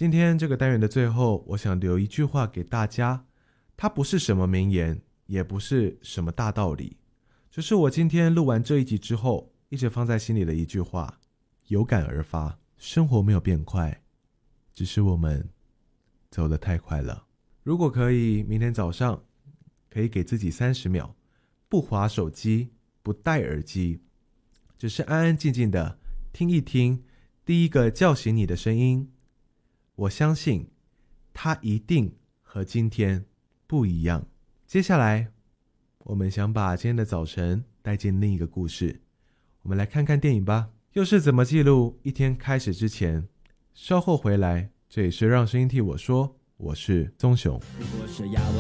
今天这个单元的最后，我想留一句话给大家，它不是什么名言，也不是什么大道理，这是我今天录完这一集之后一直放在心里的一句话，有感而发。生活没有变快，只是我们走得太快了。如果可以，明天早上可以给自己30秒，不滑手机，不戴耳机，只是安安静静的听一听第一个叫醒你的声音。我相信它一定和今天不一样。接下来我们想把今天的早晨带进另一个故事，我们来看看电影吧。又是怎么记录一天开始之前？稍后回来，这里是让声音替我说，我是棕熊。 如果是要我